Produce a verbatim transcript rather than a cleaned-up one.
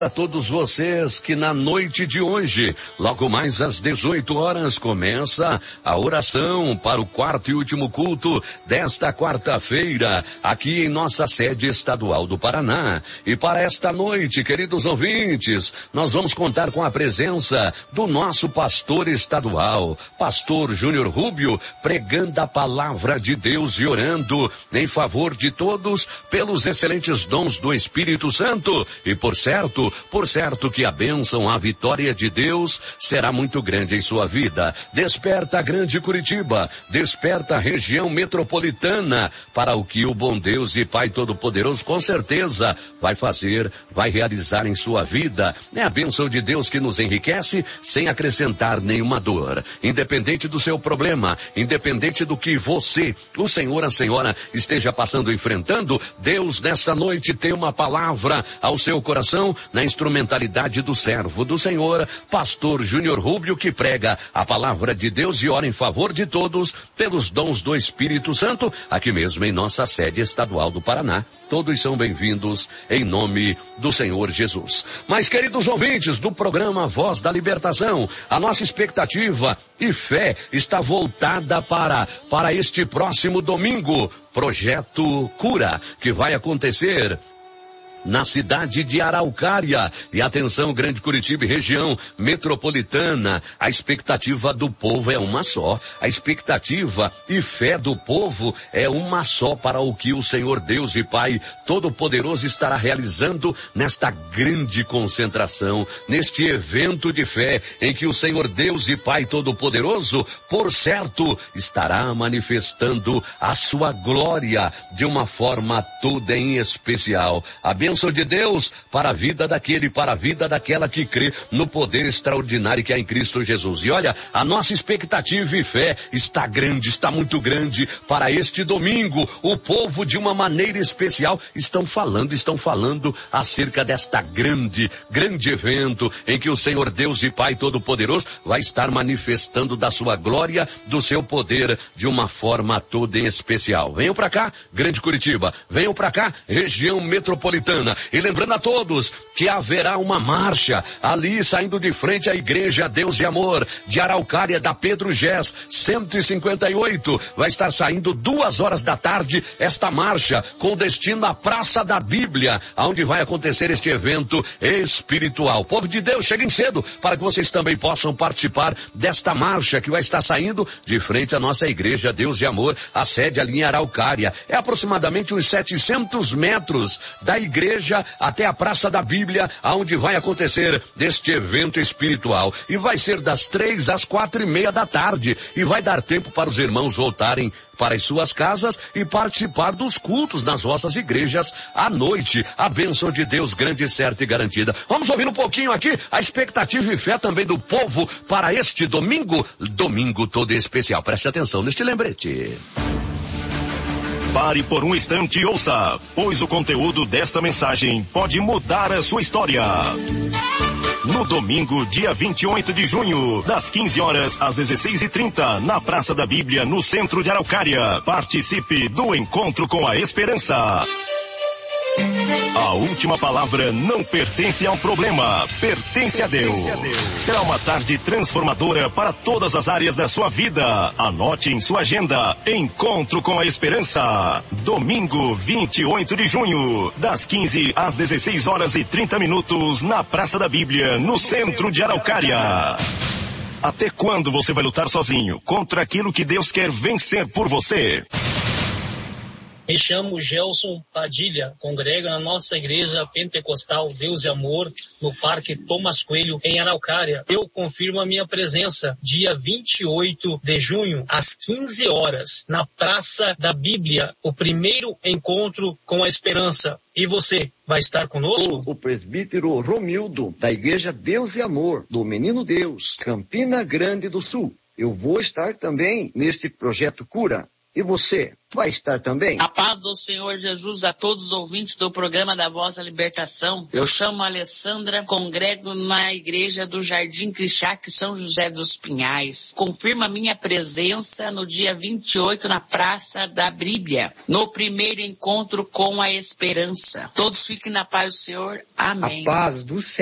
A todos vocês que na noite de hoje, logo mais às dezoito horas, começa a oração para o quarto e último culto desta quarta-feira, aqui em nossa sede estadual do Paraná. E para esta noite, queridos ouvintes, nós vamos contar com a presença do nosso pastor estadual, pastor Júnior Rubio, pregando a palavra de Deus e orando em favor de todos pelos excelentes dons do Espírito Santo. E por certo, Por certo que a bênção, a vitória de Deus será muito grande em sua vida. Desperta a grande Curitiba, desperta a região metropolitana para o que o bom Deus e Pai Todo-Poderoso com certeza vai fazer, vai realizar em sua vida. É a bênção de Deus que nos enriquece sem acrescentar nenhuma dor. Independente do seu problema, independente do que você, o Senhor, a Senhora esteja passando, enfrentando, Deus nesta noite tem uma palavra ao seu coração na instrumentalidade do servo do Senhor, pastor Júnior Rubio, que prega a palavra de Deus e ora em favor de todos pelos dons do Espírito Santo, aqui mesmo em nossa sede estadual do Paraná. Todos são bem-vindos em nome do Senhor Jesus. Mas, queridos ouvintes do programa Voz da Libertação, a nossa expectativa e fé está voltada para, para este próximo domingo, Projeto Cura, que vai acontecer na cidade de Araucária. E atenção, Grande Curitiba e região metropolitana, a expectativa do povo é uma só. A expectativa e fé do povo é uma só para o que o Senhor Deus e Pai Todo-Poderoso estará realizando nesta grande concentração, neste evento de fé em que o Senhor Deus e Pai Todo-Poderoso, por certo, estará manifestando a sua glória de uma forma toda em especial. A bênção de Deus para a vida daquele, para a vida daquela que crê no poder extraordinário que há em Cristo Jesus. E olha, a nossa expectativa e fé está grande, está muito grande para este domingo. O povo, de uma maneira especial, estão falando, estão falando acerca desta grande, grande evento em que o Senhor Deus e Pai Todo-Poderoso vai estar manifestando da sua glória, do seu poder, de uma forma toda em especial. Venham para cá, Grande Curitiba, venham para cá, região metropolitana. E lembrando a todos que haverá uma marcha ali saindo de frente à Igreja Deus e Amor de Araucária, da Pedro Gés cento e cinquenta e oito. Vai estar saindo duas horas da tarde esta marcha com destino à Praça da Bíblia, onde vai acontecer este evento espiritual. Povo de Deus, cheguem cedo para que vocês também possam participar desta marcha que vai estar saindo de frente à nossa Igreja Deus e Amor, a sede ali em Araucária. É aproximadamente uns setecentos metros da igreja até a Praça da Bíblia, aonde vai acontecer este evento espiritual. E vai ser das três às quatro e meia da tarde. E vai dar tempo para os irmãos voltarem para as suas casas e participar dos cultos nas vossas igrejas à noite. A bênção de Deus grande, certa e garantida. Vamos ouvir um pouquinho aqui a expectativa e fé também do povo para este domingo, domingo todo especial. Preste atenção neste lembrete. Pare por um instante e ouça, pois o conteúdo desta mensagem pode mudar a sua história. No domingo, dia vinte e oito de junho, das quinze horas às dezesseis e trinta, na Praça da Bíblia, no centro de Araucária. Participe do Encontro com a Esperança. A última palavra não pertence ao problema, pertence a Deus. Será uma tarde transformadora para todas as áreas da sua vida. Anote em sua agenda, Encontro com a Esperança. Domingo, vinte e oito de junho, das quinze às dezesseis horas e trinta minutos, na Praça da Bíblia, no centro de Araucária. Até quando você vai lutar sozinho contra aquilo que Deus quer vencer por você? Me chamo Gelson Padilha, congrego na nossa igreja pentecostal Deus e Amor, no Parque Thomas Coelho, em Araucária. Eu confirmo a minha presença, dia vinte e oito de junho, às quinze horas, na Praça da Bíblia, o primeiro encontro com a esperança. E você, vai estar conosco? O, o presbítero Romildo, da Igreja Deus e Amor, do Menino Deus, Campina Grande do Sul. Eu vou estar também neste projeto Cura. E você, vai estar também? A paz do Senhor Jesus a todos os ouvintes do programa da Voz da Libertação. Eu chamo a Alessandra, congrego na igreja do Jardim Crixac, São José dos Pinhais. Confirma minha presença no dia vinte e oito na Praça da Bíblia, no primeiro encontro com a esperança. Todos fiquem na paz do Senhor. Amém. A paz do Senhor.